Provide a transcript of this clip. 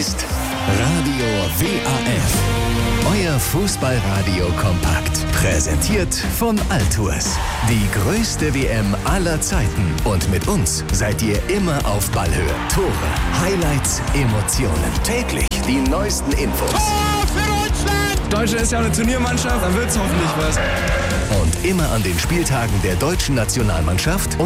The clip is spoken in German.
ist Radio WAF. Euer Fußballradio kompakt. Präsentiert von Altours. Die größte WM aller Zeiten. Und mit uns seid ihr immer auf Ballhöhe. Tore, Highlights, Emotionen. Täglich die neuesten Infos. Tor für Deutschland! Deutschland ist ja eine Turniermannschaft, dann wird's hoffentlich was. Und immer an den Spieltagen der deutschen Nationalmannschaft